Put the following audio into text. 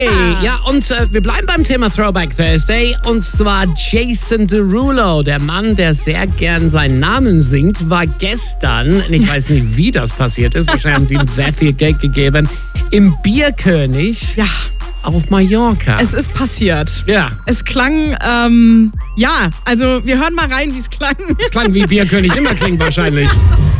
Ja, und wir bleiben beim Thema Throwback Thursday. Und zwar Jason Derulo, der Mann, der sehr gern seinen Namen singt, war gestern, ich weiß nicht, wie das passiert ist, wahrscheinlich haben sie ihm sehr viel Geld gegeben, im Bierkönig auf Mallorca. Es ist passiert. Ja. Es klang, also wir hören mal rein, wie es klang. Es klang wie Bierkönig immer klingt wahrscheinlich.